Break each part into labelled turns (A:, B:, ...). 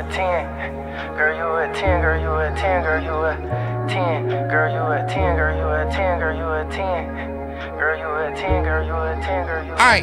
A: 10. Girl, you a 10, girl, you a 10, girl, you a 10. Girl, you a 10, girl, you a 10, girl, you a 10. Girl, you a 10, girl, you a 10, girl, you a 10. All right,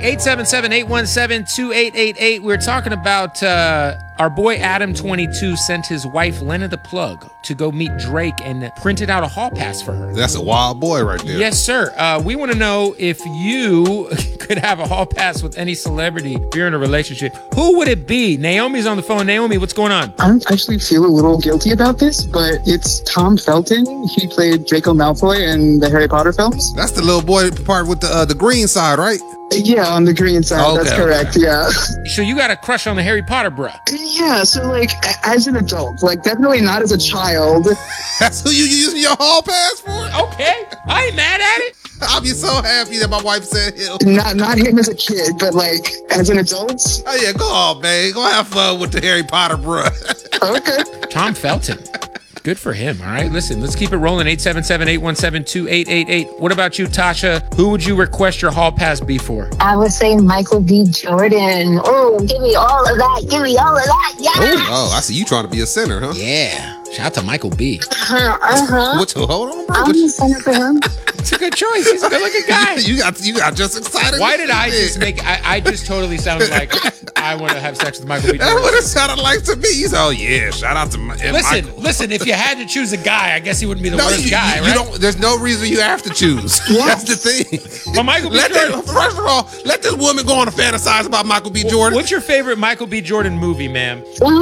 A: 877-817-2888. We're talking about our boy Adam22 sent his wife Lena the Plug to go meet Drake and printed out a hall pass for her.
B: That's a wild boy right there.
A: Yes, sir. We want to know if you could have a hall pass with any celebrity if you're in a relationship. Who would it be? Naomi's on the phone. Naomi, what's going on?
C: I actually feel a little guilty about this, but it's Tom Felton. He played Draco Malfoy in the Harry Potter films.
B: That's the little boy part with the green side, right?
C: Yeah, on the green side. Okay, that's correct. Okay. Yeah.
A: So you got a crush on the Harry Potter, bruh?
C: Yeah. So like, as an adult, like definitely not as a child.
B: That's who you using your hall pass for?
A: Okay, I ain't mad at it.
B: I'll be so happy that my wife said him.
C: Not him as a kid, but like as an adult.
B: Oh yeah, go on, man. Go have fun with the Harry Potter, bruh.
C: Okay.
A: Tom Felton. Good for him. All right, listen, let's keep it rolling. 877-817-2888. What about you, Tasha? Who would you request your hall pass be for?
D: I would say Michael B. Jordan. Oh, give me all of that. Give me all of that. Yeah.
B: Oh, I see you trying to be a sinner, huh?
A: Yeah. Shout out to Michael B.
B: Hold on, bro.
D: I'm a sinner for him.
A: It's a good choice. He's a good-looking guy.
B: you got just excited.
A: Why did I just make? I just totally sounded like I want to have sex with Michael B. Jordan.
B: That's what it sounded like to me. He's shout out to Michael.
A: Listen. If you had to choose a guy, I guess he wouldn't be the worst guy, right?
B: You don't. There's no reason you have to choose. That's the thing.
A: Well, Michael B. Jordan.
B: First of all, let this woman go on to fantasize about Michael B. Jordan.
A: What's your favorite Michael B. Jordan movie, ma'am?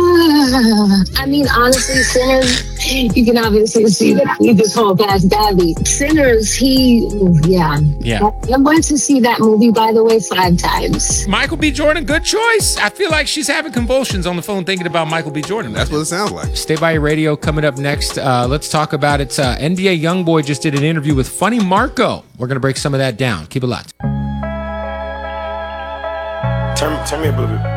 D: I mean, honestly, Sinners. You can obviously see that I need this whole pass badly. Sinners, yeah. I went to see that movie, by the way, 5 times.
A: Michael B. Jordan, good choice. I feel like she's having convulsions on the phone thinking about Michael B. Jordan.
B: That's what it sounds like.
A: Stay by your radio. Coming up next, let's talk about it. NBA Youngboy just did an interview with Funny Marco. We're going to break some of that down. Keep it locked.
E: Turn me up a little bit.